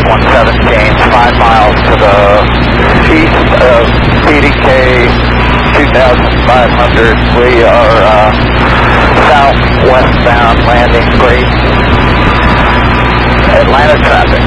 17, gains 5 miles to the east of PDK 2500. We are southwestbound landing, great Atlanta traffic.